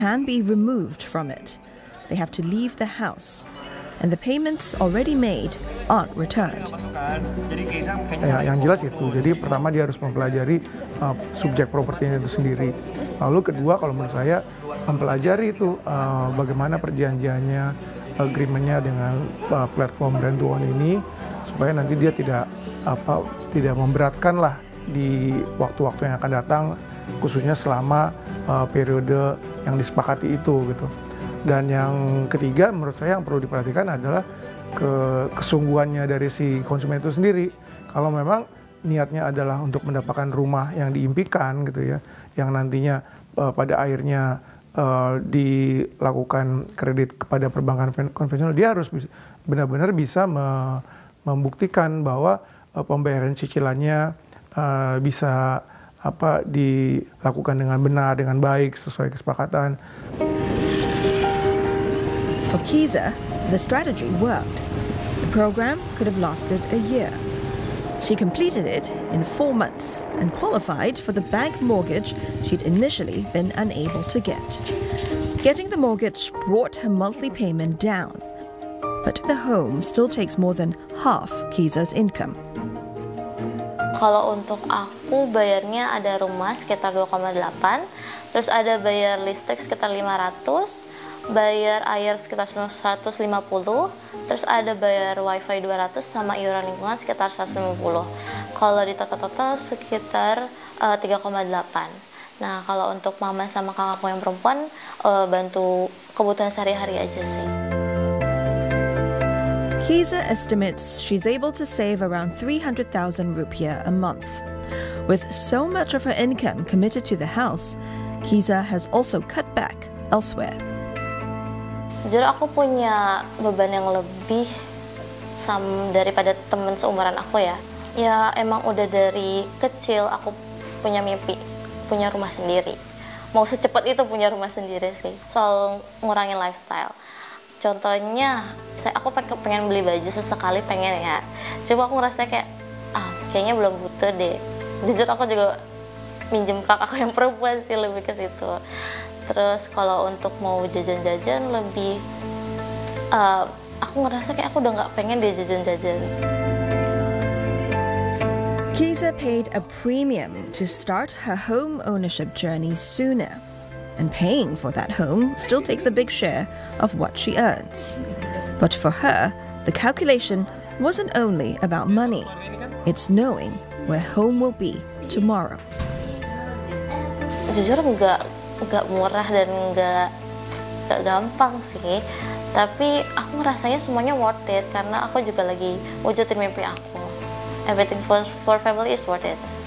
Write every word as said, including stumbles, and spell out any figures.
can be removed from it. They have to leave the house, and the payments already made aren't returned. Ya, yang jelas itu, jadi pertama dia harus mempelajari uh, subjek propertinya itu sendiri. Lalu kedua, kalau menurut saya, mempelajari itu uh, bagaimana perjanjiannya, agreementnya dengan uh, platform rent to own ini, supaya nanti dia tidak apa tidak memberatkan lah di waktu-waktu yang akan datang, khususnya selama uh, periode yang disepakati itu gitu. Dan yang ketiga menurut saya yang perlu diperhatikan adalah ke kesungguhannya dari si konsumen itu sendiri. Kalau memang niatnya adalah untuk mendapatkan rumah yang diimpikan gitu ya, yang nantinya uh, pada akhirnya uh, dilakukan kredit kepada perbankan konvensional, dia harus benar-benar bisa me membuktikan bahwa uh, pembayaran cicilannya uh, bisa apa dilakukan dengan benar, dengan baik, sesuai kesepakatan. For Kiza, the strategy worked. The program could have lasted a year. She completed it in four months and qualified for the bank mortgage she'd initially been unable to get. Getting the mortgage brought her monthly payment down, but the home still takes more than half Kiza's income. Kalau untuk aku bayarnya ada rumah sekitar dua koma delapan, terus ada bayar listrik sekitar lima ratus, bayar air sekitar seratus lima puluh, terus ada bayar wifi dua ratus sama iuran lingkungan sekitar seratus lima puluh. Kalau di total-total sekitar uh, tiga koma delapan. Nah, kalau untuk mama sama kakakku yang perempuan uh, bantu kebutuhan sehari-hari aja sih. Kiza estimates she's able to save around three hundred thousand rupiah a month. With so much of her income committed to the house, Kiza has also cut back elsewhere. Jujur aku punya beban yang lebih sam daripada teman seumuran aku ya. Ya emang udah dari kecil aku punya mimpi, punya rumah sendiri. Mau secepat itu punya rumah sendiri sih. Soal ngurangin lifestyle. Contohnya, saya aku pengen beli baju sesekali pengen ya. Cuma aku ngerasa kayak, ah kayaknya belum butuh deh. Jujur aku juga minjem kakakku yang perempuan sih lebih ke situ. Terus kalau untuk mau jajan-jajan lebih, uh, aku ngerasa kayak aku udah nggak pengen deh jajan-jajan. Kiza paid a premium to start her home ownership journey sooner. And paying for that home still takes a big share of what she earns. But for her, the calculation wasn't only about money. It's knowing where home will be tomorrow. Jujur nggak nggak murah dan nggak nggak gampang sih. Tapi aku ngerasanya semuanya worth it karena aku juga lagi wujudin mimpi aku. Everything for for family is worth it.